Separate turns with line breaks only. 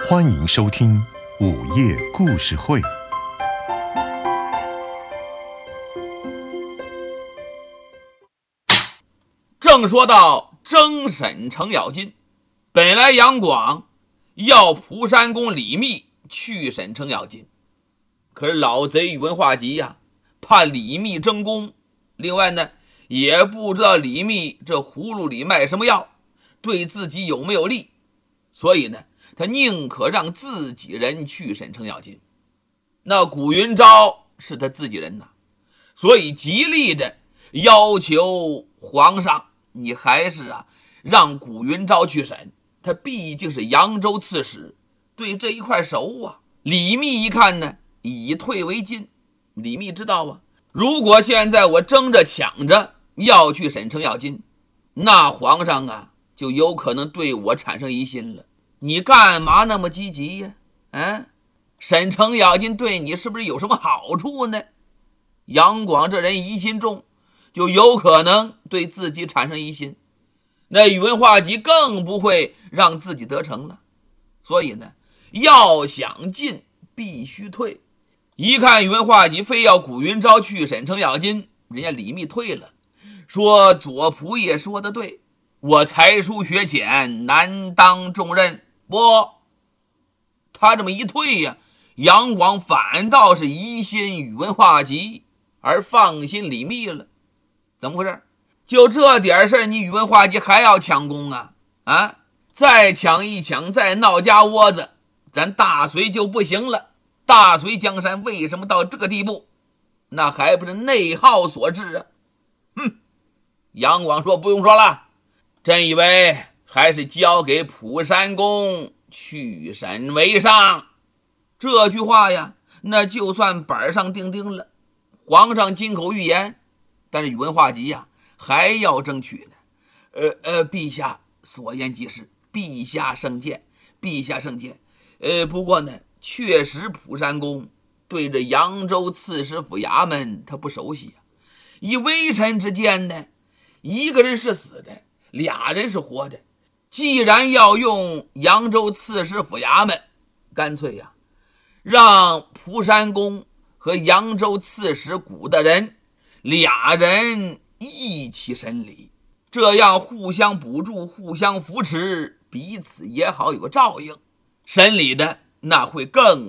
欢迎收听午夜故事会。
正说到征沈程咬金，本来杨广要蒲山公李密去审程咬金，可是老贼宇文化及呀，怕李密争功，另外呢也不知道李密这葫芦里卖什么药，对自己有没有利，所以呢他宁可让自己人去审程咬金。那古云昭是他自己人呐，所以极力的要求皇上，你还是让古云昭去审，他毕竟是扬州刺史，对这一块熟啊。李密一看呢，以退为进。李密知道如果现在我争着抢着要去审程咬金，那皇上就有可能对我产生疑心了。你干嘛那么积极呀？沈程咬金对你是不是有什么好处呢？杨广这人疑心重，就有可能对自己产生疑心，那宇文化及更不会让自己得逞了。所以呢，要想进必须退。一看宇文化及非要古云昭去审程咬金，人家李密退了，说左仆射说的对，我才疏学浅，难当重任。不，他这么一退杨广反倒是疑心宇文化及，而放心李密了。怎么回事？就这点事你宇文化及还要抢功再抢一抢，再闹家窝子，咱大隋就不行了。大隋江山为什么到这个地步？那还不是内耗所致杨广说不用说了，朕以为还是交给蒲山公去审为上。这句话那就算板上钉钉了，皇上金口玉言，但是宇文化及还要争取呢。陛下所言极是，陛下圣鉴，陛下圣鉴。不过呢，确实蒲山公对着扬州刺史府衙门他不熟悉以微臣之见呢，一个人是死的，俩人是活的。既然要用扬州刺史府衙门，干脆让蒲山公和扬州刺史谷的人俩人一起审理，这样互相补助，互相扶持，彼此也好有个照应，审理的那会更